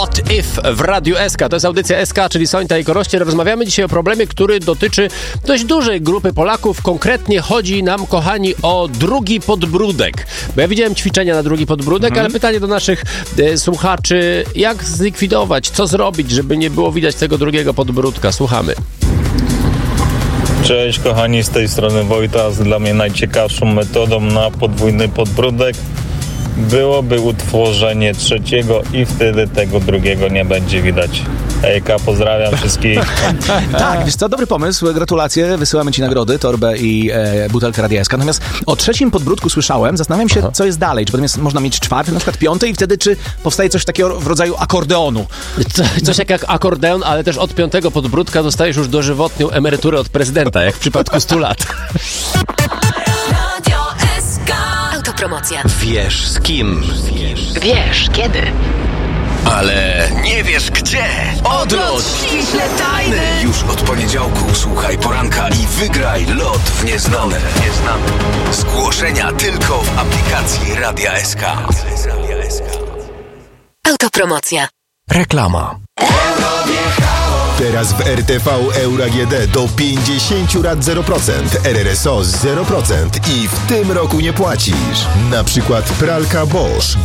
What If w Radiu SK. To jest audycja SK, czyli Sońta i Korościel. Rozmawiamy dzisiaj o problemie, który dotyczy dość dużej grupy Polaków. Konkretnie chodzi nam, kochani, o drugi podbródek. Bo ja widziałem ćwiczenia na drugi podbródek, ale pytanie do naszych słuchaczy, jak zlikwidować, co zrobić, żeby nie było widać tego drugiego podbródka. Słuchamy. Cześć kochani, z tej strony Wojtas. Dla mnie najciekawszą metodą na podwójny podbródek byłoby utworzenie trzeciego i wtedy tego drugiego nie będzie widać. Hejka, pozdrawiam wszystkich. Tak, wiesz co, dobry pomysł, gratulacje, wysyłamy ci nagrody, torbę i butelkę Radia SK. Natomiast o trzecim podbródku słyszałem, zastanawiam się, co jest dalej. Czy potem można mieć czwarty, na przykład piąty i wtedy czy powstaje coś takiego w rodzaju akordeonu? Coś jak akordeon, ale też od piątego podbródka dostajesz już dożywotnią emeryturę od prezydenta, jak w przypadku 100 lat. Autopromocja. Wiesz z kim? Wiesz kiedy? Ale nie wiesz gdzie. Odlot ściśle tajny. Już od poniedziałku słuchaj poranka i wygraj lot w nieznane. Zgłoszenia tylko w aplikacji Radia SK. Autopromocja. Reklama. Teraz w RTV Euro AGD do 50 rat 0%, RRSO 0% i w tym roku nie płacisz. Na przykład pralka Bosch